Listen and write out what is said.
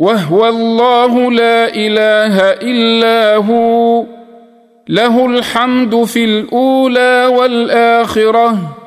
وهو الله لا إله إلا هو له الحمد في الأولى والآخرة